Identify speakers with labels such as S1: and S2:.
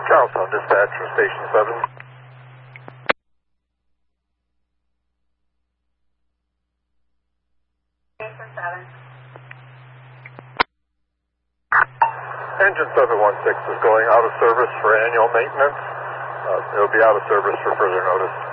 S1: Charleston, dispatch for Station 7.
S2: Station 7.
S1: Engine 716 is going out of service for annual maintenance. It'll be out of service for further notice.